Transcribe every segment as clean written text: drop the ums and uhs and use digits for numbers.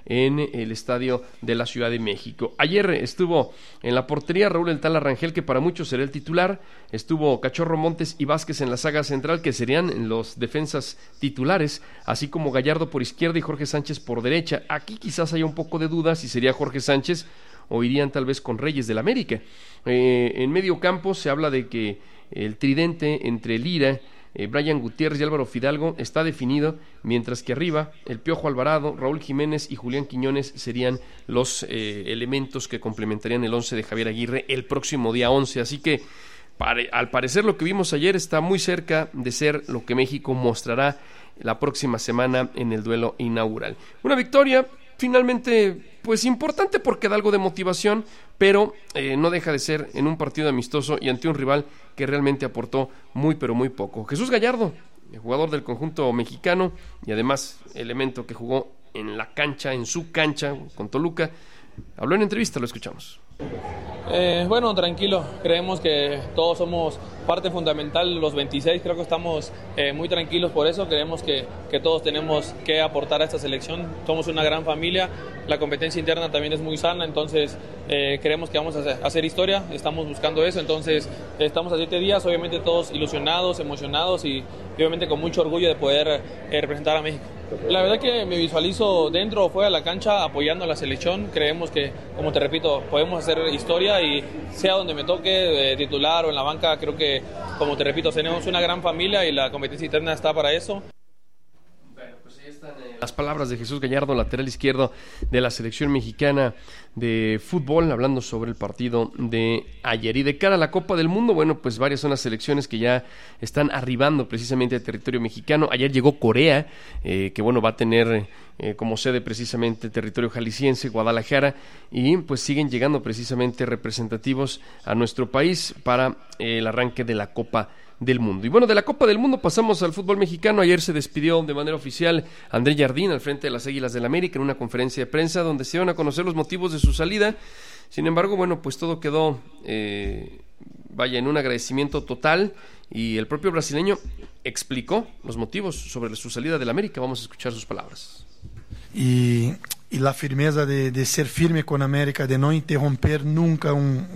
en el estadio de la Ciudad de México. Ayer estuvo en la portería Raúl El Tala Rangel, que para muchos será el titular, estuvo Cachorro Montes y Vázquez en la saga central, que serían los defensas titulares, así como Gallardo por izquierda y Jorge Sánchez por derecha. Aquí quizás haya un poco de duda si sería Jorge Sánchez o irían tal vez con Reyes del América. En medio campo se habla de que el tridente entre Lira, Brian Gutiérrez y Álvaro Fidalgo está definido, mientras que arriba el Piojo Alvarado, Raúl Jiménez y Julián Quiñones serían los elementos que complementarían el 11 de Javier Aguirre el próximo día 11, así que al parecer lo que vimos ayer está muy cerca de ser lo que México mostrará la próxima semana en el duelo inaugural. Una victoria finalmente pues importante porque da algo de motivación, pero no deja de ser en un partido amistoso y ante un rival que realmente aportó muy pero muy poco. Jesús Gallardo, el jugador del conjunto mexicano y además elemento que jugó en la cancha, en su cancha con Toluca, habló en entrevista, lo escuchamos. Bueno, tranquilo, creemos que todos somos parte fundamental, los 26, creo que estamos muy tranquilos por eso, creemos que todos tenemos que aportar a esta selección, somos una gran familia, la competencia interna también es muy sana, entonces creemos que vamos a hacer historia, estamos buscando eso, entonces estamos a 7 días, obviamente todos ilusionados, emocionados y obviamente con mucho orgullo de poder representar a México. La verdad que me visualizo dentro o fuera de la cancha apoyando a la selección, creemos que, como te repito, podemos hacer historia y sea donde me toque, titular o en la banca, creo que, como te repito, tenemos una gran familia y la competencia interna está para eso. Las palabras de Jesús Gallardo, lateral izquierdo de la selección mexicana de fútbol, hablando sobre el partido de ayer. Y de cara a la Copa del Mundo, bueno, pues varias son las selecciones que ya están arribando precisamente al territorio mexicano. Ayer llegó Corea, que bueno, va a tener como sede precisamente el territorio jalisciense, Guadalajara, y pues siguen llegando precisamente representativos a nuestro país para el arranque de la Copa del Mundo. Y bueno, de la Copa del Mundo pasamos al fútbol mexicano. Ayer se despidió de manera oficial André Jardín al frente de las Águilas del América en una conferencia de prensa donde se iban a conocer los motivos de su salida. Sin embargo, bueno, pues todo quedó en un agradecimiento total y el propio brasileño explicó los motivos sobre su salida del América. Vamos a escuchar sus palabras. Y la firmeza de ser firme con América, de no interromper nunca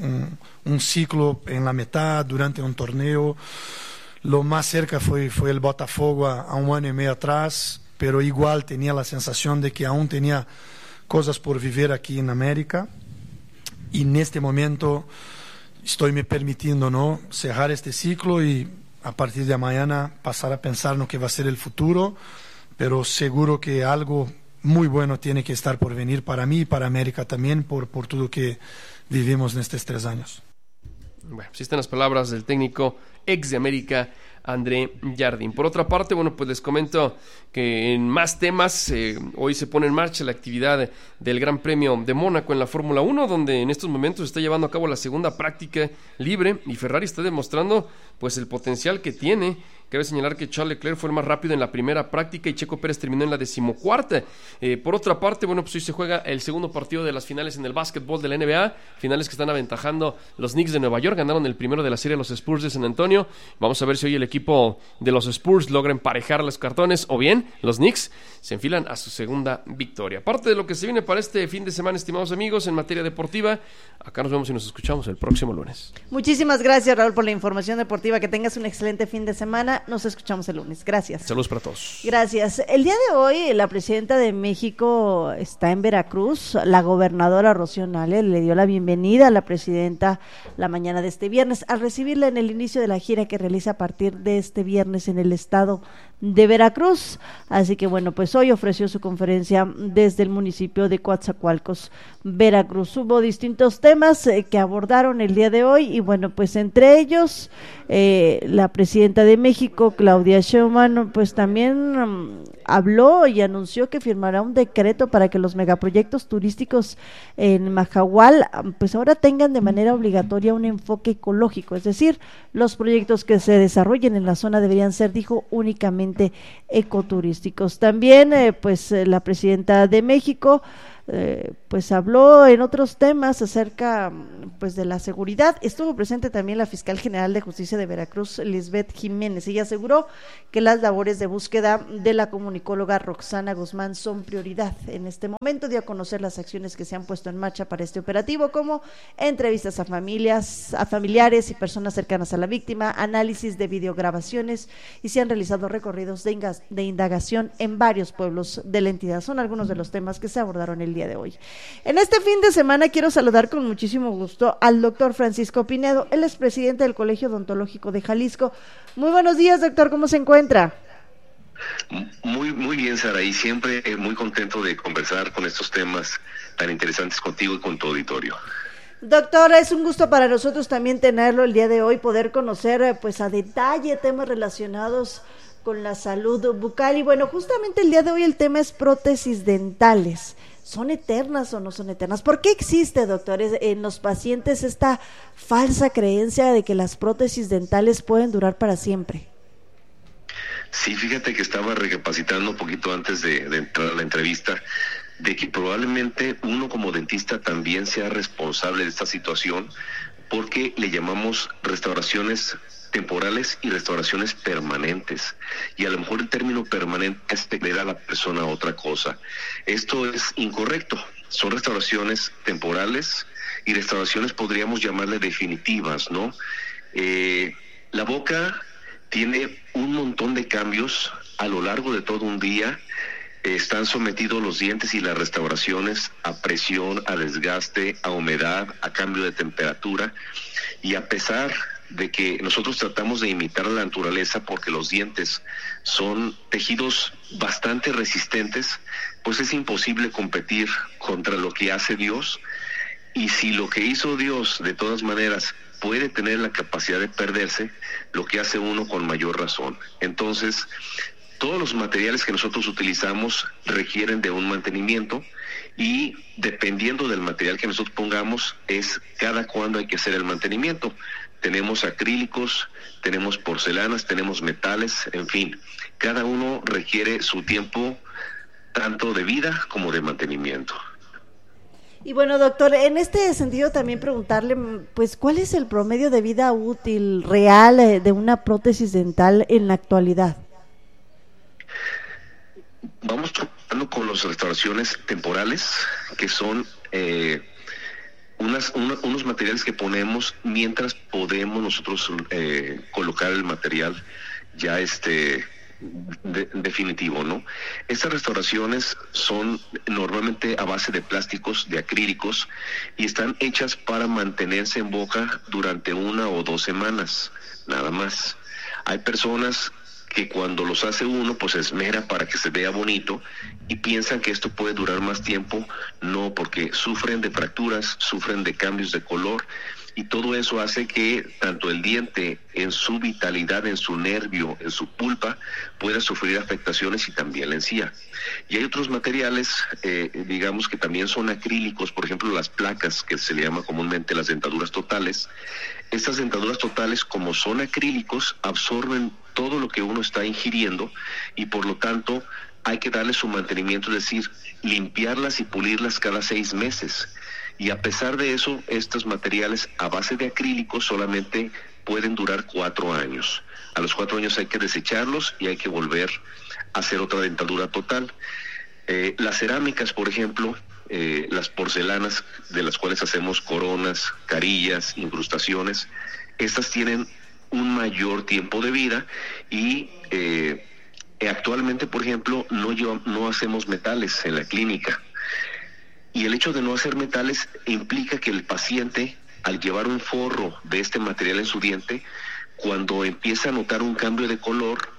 un ciclo en la mitad, durante un torneo. Lo más cerca fue el Botafogo a 1 año y medio atrás, pero igual tenía la sensación de que aún tenía cosas por vivir aquí en América. Y en este momento estoy me permitiendo, ¿no?, cerrar este ciclo y a partir de mañana pasar a pensar en lo que va a ser el futuro, pero seguro que algo muy bueno tiene que estar por venir para mí y para América también por todo que vivimos en estos 3 años. Bueno, así están las palabras del técnico ex de América, André Jardín. Por otra parte, bueno, pues les comento que en más temas, hoy se pone en marcha la actividad del Gran Premio de Mónaco en la Fórmula 1, donde en estos momentos se está llevando a cabo la segunda práctica libre y Ferrari está demostrando pues el potencial que tiene. Cabe señalar que Charles Leclerc fue el más rápido en la primera práctica y Checo Pérez terminó en la 14ª. Por otra parte, bueno, pues hoy se juega el segundo partido de las finales en el básquetbol de la NBA, finales que están aventajando los Knicks de Nueva York, ganaron el primero de la serie los Spurs de San Antonio. Vamos a ver si hoy el equipo de los Spurs logra emparejar los cartones o bien los Knicks se enfilan a su segunda victoria. Aparte de lo que se viene para este fin de semana, estimados amigos, en materia deportiva, acá nos vemos y nos escuchamos el próximo lunes. Muchísimas gracias, Raúl, por la información deportiva. Que tengas un excelente fin de semana. Nos escuchamos el lunes. Gracias. Saludos para todos. Gracias. El día de hoy, la presidenta de México está en Veracruz. La gobernadora Rocío Nale le dio la bienvenida a la presidenta la mañana de este viernes al recibirla en el inicio de la gira que realiza a partir de este viernes en el estado de Veracruz. Así que bueno, pues hoy ofreció su conferencia desde el municipio de Coatzacoalcos, Veracruz. Hubo distintos temas que abordaron el día de hoy y bueno, pues entre ellos la presidenta de México, Claudia Sheinbaum, pues también habló y anunció que firmará un decreto para que los megaproyectos turísticos en Mahahual pues ahora tengan de manera obligatoria un enfoque ecológico, es decir, los proyectos que se desarrollen en la zona deberían ser, dijo, únicamente ecoturísticos. También pues la presidenta de México pues habló en otros temas acerca pues de la seguridad. Estuvo presente también la fiscal general de justicia de Veracruz, Lisbeth Jiménez. Ella aseguró que las labores de búsqueda de la comunicóloga Roxana Guzmán son prioridad. En este momento dio a conocer las acciones que se han puesto en marcha para este operativo, como entrevistas a familiares y personas cercanas a la víctima, análisis de videograbaciones, y se han realizado recorridos de indagación en varios pueblos de la entidad. Son algunos de los temas que se abordaron el día de hoy. En este fin de semana quiero saludar con muchísimo gusto al doctor Francisco Pinedo. Él es presidente del Colegio Odontológico de Jalisco. Muy buenos días, doctor, ¿cómo se encuentra? Muy bien, Sara, y siempre muy contento de conversar con estos temas tan interesantes contigo y con tu auditorio. Doctor, es un gusto para nosotros también tenerlo el día de hoy, poder conocer pues a detalle temas relacionados con la salud bucal. Y bueno, justamente el día de hoy el tema es prótesis dentales. ¿Son eternas o no son eternas? ¿Por qué existe, doctores, en los pacientes esta falsa creencia de que las prótesis dentales pueden durar para siempre? Sí, fíjate que estaba recapacitando un poquito antes de entrar a la entrevista, de que probablemente uno como dentista también sea responsable de esta situación, porque le llamamos restauraciones temporales y restauraciones permanentes, y a lo mejor el término permanente es tener a la persona otra cosa. Esto es incorrecto. Son restauraciones temporales y restauraciones podríamos llamarle definitivas, ¿no? La boca tiene un montón de cambios a lo largo de todo un día. Están sometidos los dientes y las restauraciones a presión, a desgaste, a humedad, a cambio de temperatura, y a pesar de que nosotros tratamos de imitar a la naturaleza porque los dientes son tejidos bastante resistentes, pues es imposible competir contra lo que hace Dios. Y si lo que hizo Dios de todas maneras puede tener la capacidad de perderse, lo que hace uno con mayor razón. Entonces, todos los materiales que nosotros utilizamos requieren de un mantenimiento, y dependiendo del material que nosotros pongamos es cada cuándo hay que hacer el mantenimiento. Tenemos acrílicos, tenemos porcelanas, tenemos metales, en fin, cada uno requiere su tiempo tanto de vida como de mantenimiento. Y bueno, doctor, en este sentido también preguntarle, pues, ¿cuál es el promedio de vida útil real de una prótesis dental en la actualidad? Vamos trabajando con las restauraciones temporales, que son unos materiales que ponemos mientras podemos nosotros colocar el material ya definitivo, ¿no? Estas restauraciones son normalmente a base de plásticos, de acrílicos, y están hechas para mantenerse en boca durante 1 o 2 semanas, nada más. Hay personas que cuando los hace uno, pues se esmera para que se vea bonito y piensan que esto puede durar más tiempo. No, porque sufren de fracturas, sufren de cambios de color, y todo eso hace que tanto el diente en su vitalidad, en su nervio, en su pulpa, pueda sufrir afectaciones, y también la encía. Y hay otros materiales, digamos que también son acrílicos, por ejemplo las placas, que se le llama comúnmente las dentaduras totales. Estas dentaduras totales, como son acrílicos, absorben todo lo que uno está ingiriendo, y por lo tanto hay que darle su mantenimiento, es decir, limpiarlas y pulirlas cada 6 meses. Y a pesar de eso, estos materiales a base de acrílicos solamente pueden durar 4 años. A los 4 años hay que desecharlos y hay que volver a hacer otra dentadura total. Las cerámicas, por ejemplo, las porcelanas de las cuales hacemos coronas, carillas, incrustaciones, estas tienen un mayor tiempo de vida, y actualmente, por ejemplo, no hacemos metales en la clínica. Y el hecho de no hacer metales implica que el paciente, al llevar un forro de este material en su diente, cuando empieza a notar un cambio de color,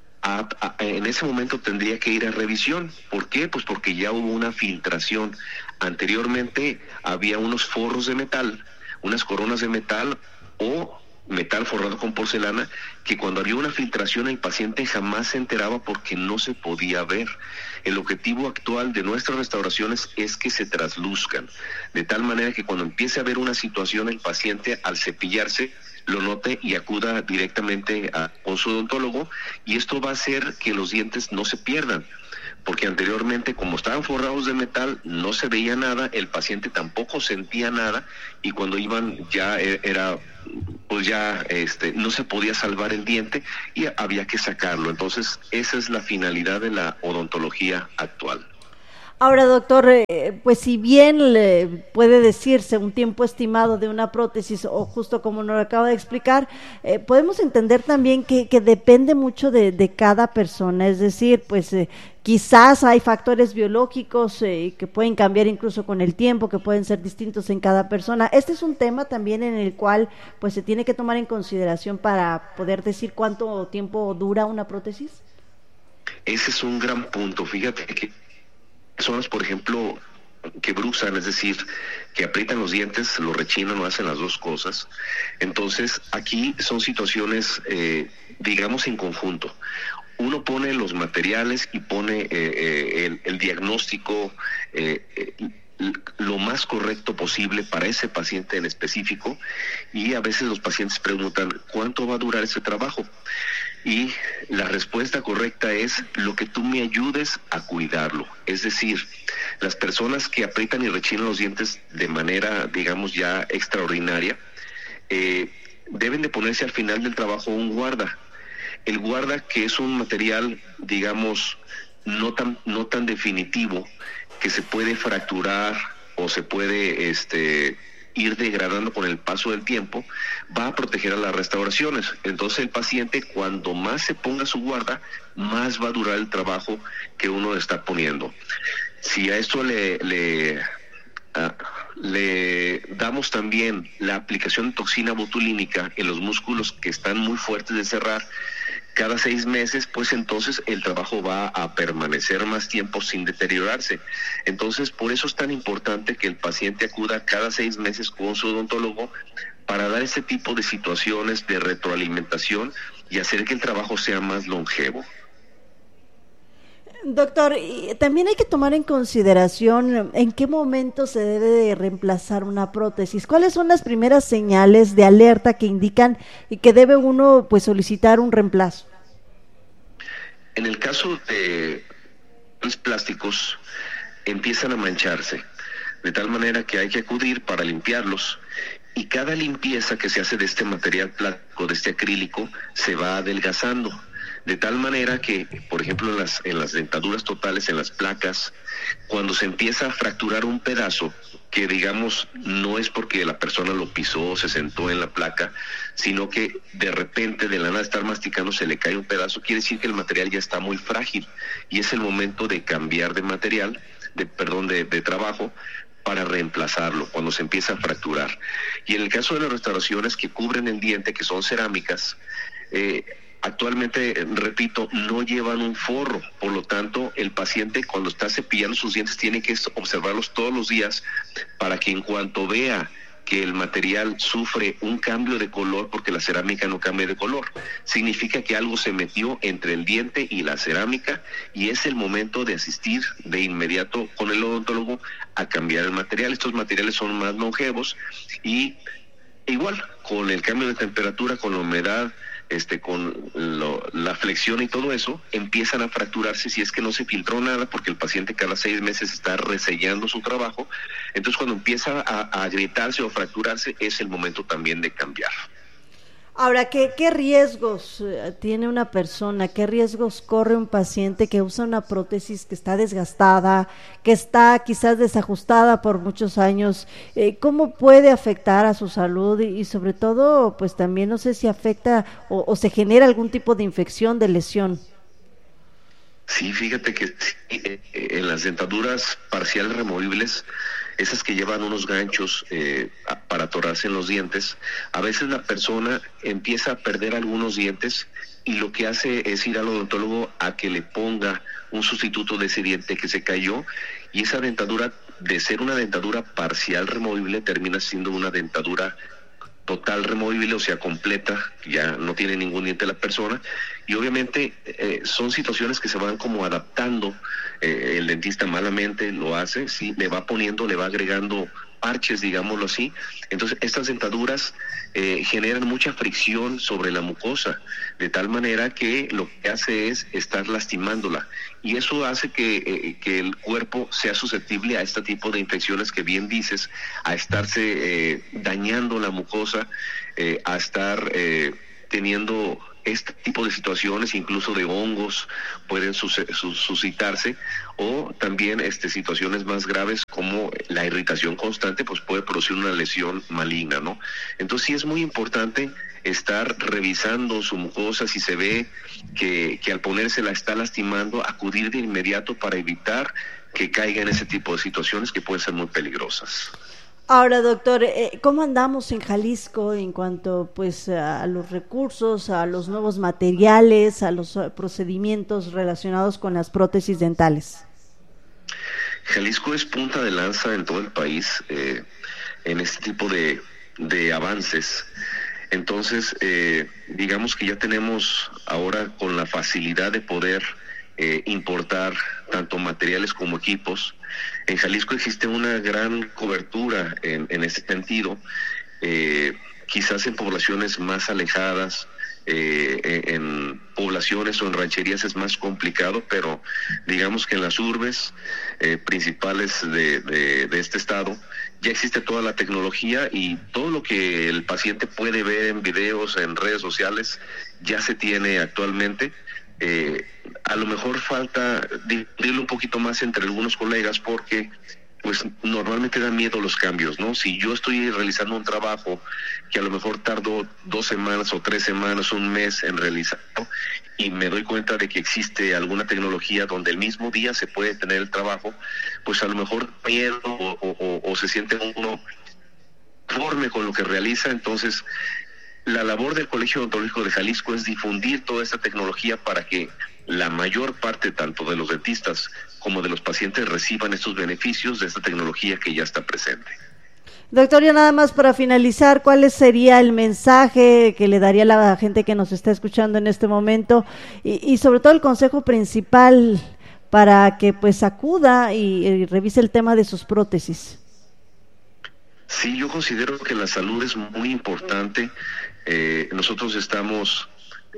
en ese momento tendría que ir a revisión. ¿Por qué? Pues porque ya hubo una filtración. Anteriormente había unos forros de metal, unas coronas de metal o metal forrado con porcelana, que cuando había una filtración el paciente jamás se enteraba porque no se podía ver. El objetivo actual de nuestras restauraciones es que se trasluzcan, de tal manera que cuando empiece a haber una situación, el paciente al cepillarse lo note y acuda directamente con su odontólogo, y esto va a hacer que los dientes no se pierdan. porque anteriormente, como estaban forrados de metal, no se veía nada, el paciente tampoco sentía nada, y cuando iban ya era, pues ya no se podía salvar el diente y había que sacarlo. Entonces, esa es la finalidad de la odontología actual. Ahora, doctor, pues si bien puede decirse un tiempo estimado de una prótesis, o justo como nos lo acaba de explicar, podemos entender también que depende mucho de cada persona, es decir, pues quizás hay factores biológicos que pueden cambiar incluso con el tiempo, que pueden ser distintos en cada persona. Este es un tema también en el cual pues se tiene que tomar en consideración para poder decir cuánto tiempo dura una prótesis. Ese es un gran punto. Fíjate que personas, por ejemplo, que bruxan, es decir, que aprietan los dientes, lo rechinan o hacen las dos cosas. Entonces, aquí son situaciones, digamos, en conjunto. Uno pone los materiales y pone el diagnóstico lo más correcto posible para ese paciente en específico, y a veces los pacientes preguntan, ¿cuánto va a durar ese trabajo? Y la respuesta correcta es lo que tú me ayudes a cuidarlo. Es decir, las personas que aprietan y rechinan los dientes de manera, digamos, ya extraordinaria, deben de ponerse al final del trabajo un guarda. El guarda, que es un material, digamos, no tan definitivo, que se puede fracturar o se puede ir degradando con el paso del tiempo, va a proteger a las restauraciones. Entonces el paciente, cuando más se ponga su guarda, más va a durar el trabajo que uno está poniendo. Si a esto le damos también la aplicación de toxina botulínica en los músculos que están muy fuertes de cerrar, cada 6 meses, pues entonces el trabajo va a permanecer más tiempo sin deteriorarse. Entonces, por eso es tan importante que el paciente acuda cada 6 meses con su odontólogo para dar ese tipo de situaciones de retroalimentación y hacer que el trabajo sea más longevo. Doctor, también hay que tomar en consideración en qué momento se debe de reemplazar una prótesis. ¿Cuáles son las primeras señales de alerta que indican y que debe uno pues solicitar un reemplazo? En el caso de los plásticos, empiezan a mancharse, de tal manera que hay que acudir para limpiarlos, y cada limpieza que se hace de este material plástico, de este acrílico, se va adelgazando. De tal manera que, por ejemplo, en las dentaduras totales, en las placas, cuando se empieza a fracturar un pedazo, que digamos no es porque la persona lo pisó o se sentó en la placa, sino que de repente de la nada estar masticando se le cae un pedazo, quiere decir que el material ya está muy frágil y es el momento de cambiar de material, de trabajo, para reemplazarlo cuando se empieza a fracturar. Y en el caso de las restauraciones que cubren el diente, que son cerámicas, actualmente, repito, no llevan un forro, por lo tanto, el paciente cuando está cepillando sus dientes tiene que observarlos todos los días para que en cuanto vea que el material sufre un cambio de color, porque la cerámica no cambia de color, significa que algo se metió entre el diente y la cerámica y es el momento de asistir de inmediato con el odontólogo a cambiar el material. Estos materiales son más longevos y igual con el cambio de temperatura, con la humedad, con la flexión y todo eso, empiezan a fracturarse si es que no se filtró nada, porque el paciente cada 6 meses está resellando su trabajo. Entonces cuando empieza a agrietarse o fracturarse es el momento también de cambiar. Ahora, ¿qué riesgos tiene una persona? ¿Qué riesgos corre un paciente que usa una prótesis que está desgastada, que está quizás desajustada por muchos años? ¿Cómo puede afectar a su salud? Y sobre todo, pues también no sé si afecta o se genera algún tipo de infección, de lesión. Sí, fíjate que en las dentaduras parciales removibles, esas que llevan unos ganchos para atorarse en los dientes, a veces la persona empieza a perder algunos dientes y lo que hace es ir al odontólogo a que le ponga un sustituto de ese diente que se cayó, y esa dentadura, de ser una dentadura parcial removible, termina siendo una dentadura total removible, o sea, completa, ya no tiene ningún diente la persona, y obviamente son situaciones que se van como adaptando. El dentista malamente lo hace, sí, le va poniendo, le va agregando parches, digámoslo así. Entonces estas dentaduras generan mucha fricción sobre la mucosa, de tal manera que lo que hace es estar lastimándola, y eso hace que el cuerpo sea susceptible a este tipo de infecciones que bien dices, a estarse dañando la mucosa, a estar teniendo este tipo de situaciones, incluso de hongos pueden suscitarse, o también situaciones más graves como la irritación constante, pues puede producir una lesión maligna, ¿no? Entonces sí es muy importante estar revisando su mucosa. Si se ve que al ponerse la está lastimando, acudir de inmediato para evitar que caiga en ese tipo de situaciones que pueden ser muy peligrosas. Ahora, doctor, ¿cómo andamos en Jalisco en cuanto pues a los recursos, a los nuevos materiales, a los procedimientos relacionados con las prótesis dentales? Jalisco es punta de lanza en todo el país en este tipo de avances. Entonces, digamos que ya tenemos ahora, con la facilidad de poder importar tanto materiales como equipos. En Jalisco existe una gran cobertura en ese sentido, quizás en poblaciones más alejadas, en poblaciones o en rancherías es más complicado, pero digamos que en las urbes principales de este estado ya existe toda la tecnología, y todo lo que el paciente puede ver en videos, en redes sociales, ya se tiene actualmente. A lo mejor falta dividirlo un poquito más entre algunos colegas, porque pues normalmente dan miedo los cambios, ¿no? Si yo estoy realizando un trabajo que a lo mejor tardo 2 semanas o 3 semanas, un mes en realizarlo, y me doy cuenta de que existe alguna tecnología donde el mismo día se puede tener el trabajo, pues a lo mejor miedo o se siente uno conforme con lo que realiza. Entonces, la labor del Colegio Odontológico de Jalisco es difundir toda esta tecnología para que la mayor parte, tanto de los dentistas como de los pacientes, reciban estos beneficios de esta tecnología que ya está presente. Doctor, ya nada más para finalizar, ¿cuál sería el mensaje que le daría a la gente que nos está escuchando en este momento, y sobre todo el consejo principal para que pues acuda y revise el tema de sus prótesis? Sí, yo considero que la salud es muy importante. Nosotros estamos,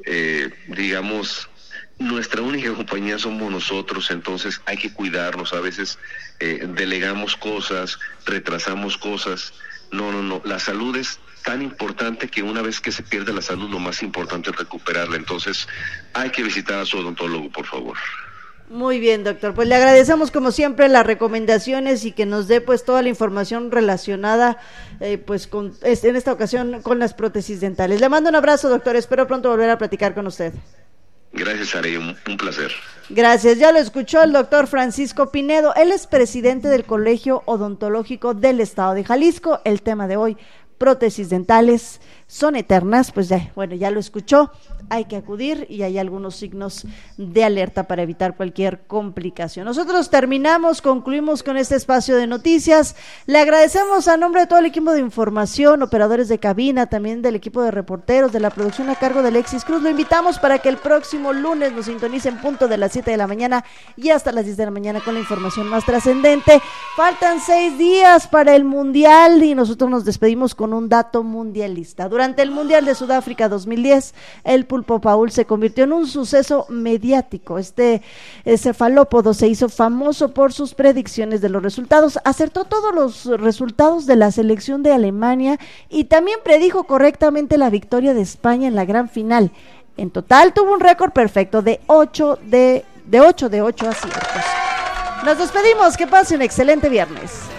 digamos, nuestra única compañía somos nosotros, entonces hay que cuidarnos. A veces delegamos cosas, retrasamos cosas. No, la salud es tan importante que una vez que se pierde la salud, lo más importante es recuperarla. Entonces hay que visitar a su odontólogo, por favor. Muy bien, doctor, pues le agradecemos como siempre las recomendaciones y que nos dé pues toda la información relacionada pues en esta ocasión con las prótesis dentales. Le mando un abrazo, doctor, espero pronto volver a platicar con usted. Gracias, Ari, un placer. Gracias, ya lo escuchó el doctor Francisco Pinedo, él es presidente del Colegio Odontológico del Estado de Jalisco. El tema de hoy, prótesis dentales, son eternas, pues ya lo escuchó, hay que acudir y hay algunos signos de alerta para evitar cualquier complicación. Nosotros concluimos con este espacio de noticias. Le agradecemos a nombre de todo el equipo de información, operadores de cabina, también del equipo de reporteros, de la producción a cargo de Alexis Cruz. Lo invitamos para que el próximo lunes nos sintonice en punto de las 7 de la mañana y hasta las 10 de la mañana con la información más trascendente. Faltan 6 días para el Mundial y nosotros nos despedimos con un dato mundialista. Durante el Mundial de Sudáfrica 2010, el Pulpo Paul se convirtió en un suceso mediático. Este cefalópodo se hizo famoso por sus predicciones de los resultados, acertó todos los resultados de la selección de Alemania y también predijo correctamente la victoria de España en la gran final. En total tuvo un récord perfecto de 8 de 8 aciertos. Nos despedimos, que pase un excelente viernes.